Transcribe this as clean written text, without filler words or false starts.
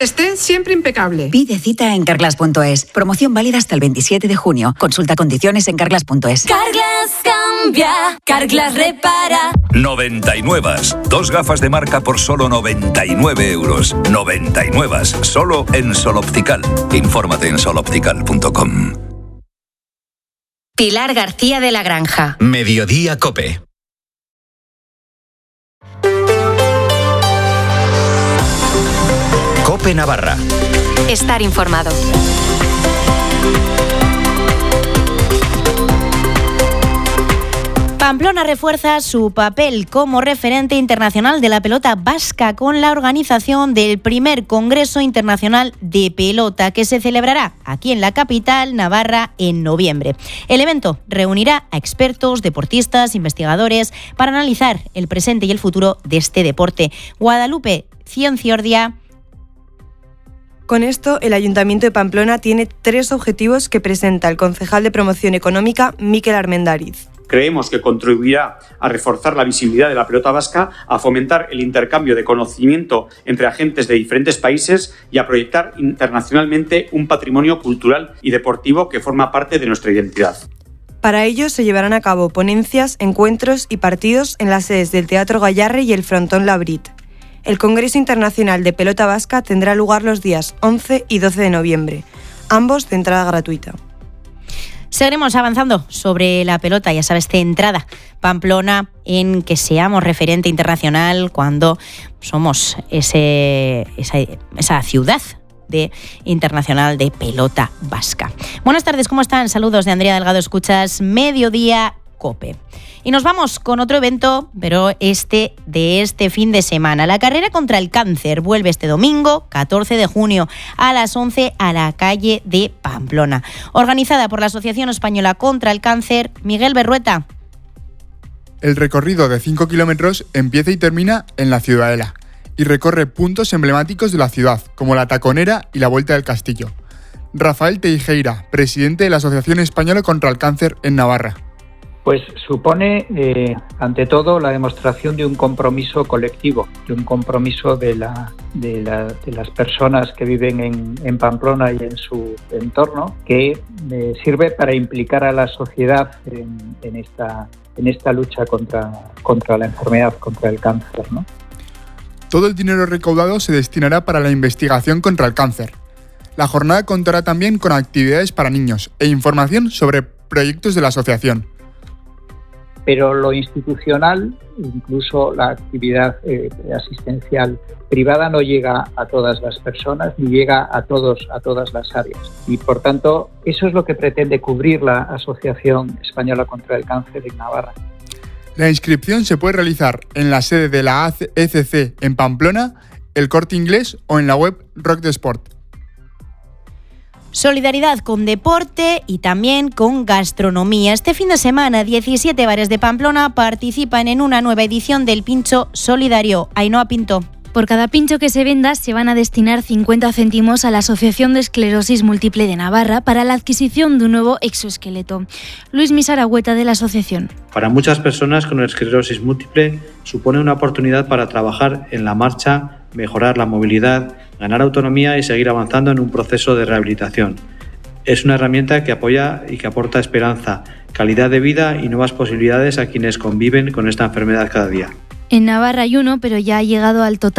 Esté siempre impecable. Pide cita en Carglass.es. Promoción válida hasta el 27 de junio. Consulta condiciones en Carglass.es. Carglass cambia, Carglass repara. 99. 2 gafas de marca por solo 99 euros. 99. Solo en Sol Optical. Infórmate en soloptical.com. Pilar García de la Granja. Mediodía COPE. COPE Navarra. Estar informado. Pamplona refuerza su papel como referente internacional de la pelota vasca con la organización del primer Congreso Internacional de Pelota que se celebrará aquí en la capital navarra en noviembre. El evento reunirá a expertos, deportistas, investigadores para analizar el presente y el futuro de este deporte. Guadalupe Cienciordia. Con esto, el Ayuntamiento de Pamplona tiene 3 objetivos que presenta el concejal de Promoción Económica, Mikel Armendariz. Creemos que contribuirá a reforzar la visibilidad de la pelota vasca, a fomentar el intercambio de conocimiento entre agentes de diferentes países y a proyectar internacionalmente un patrimonio cultural y deportivo que forma parte de nuestra identidad. Para ello se llevarán a cabo ponencias, encuentros y partidos en las sedes del Teatro Gallarre y el Frontón Labrit. El Congreso Internacional de Pelota Vasca tendrá lugar los días 11 y 12 de noviembre, ambos de entrada gratuita. Seguiremos avanzando sobre la pelota, ya sabes, centrada Pamplona en que seamos referente internacional cuando somos esa ciudad internacional de pelota vasca. Buenas tardes, ¿cómo están? Saludos de Andrea Delgado, escuchas Mediodía COPE. Y nos vamos con otro evento, pero de este fin de semana. La carrera contra el cáncer vuelve este domingo, 14 de junio, a las 11 a la calle de Pamplona. Organizada por la Asociación Española contra el Cáncer, Miguel Berrueta. El recorrido de 5 kilómetros empieza y termina en la Ciudadela y recorre puntos emblemáticos de la ciudad, como la Taconera y la Vuelta del Castillo. Rafael Teijeira, presidente de la Asociación Española contra el Cáncer en Navarra. Pues supone, ante todo, la demostración de un compromiso colectivo, de un compromiso de las personas que viven en Pamplona y en su entorno, que sirve para implicar a la sociedad en esta lucha contra la enfermedad, contra el cáncer, ¿no? Todo el dinero recaudado se destinará para la investigación contra el cáncer. La jornada contará también con actividades para niños e información sobre proyectos de la asociación. Pero lo institucional, incluso la actividad asistencial privada, no llega a todas las personas ni llega a todas las áreas. Y por tanto, eso es lo que pretende cubrir la Asociación Española contra el Cáncer en Navarra. La inscripción se puede realizar en la sede de la ECC en Pamplona, el Corte Inglés o en la web Rock de Sport. Solidaridad con deporte y también con gastronomía. Este fin de semana, 17 bares de Pamplona participan en una nueva edición del Pincho Solidario. Ainhoa Pinto. Por cada pincho que se venda se van a destinar 50 céntimos a la Asociación de Esclerosis Múltiple de Navarra para la adquisición de un nuevo exoesqueleto. Luis Misaragüeta, de la asociación. Para muchas personas con esclerosis múltiple supone una oportunidad para trabajar en la marcha, mejorar la movilidad, ganar autonomía y seguir avanzando en un proceso de rehabilitación. Es una herramienta que apoya y que aporta esperanza, calidad de vida y nuevas posibilidades a quienes conviven con esta enfermedad cada día. En Navarra hay uno, pero ya ha llegado al total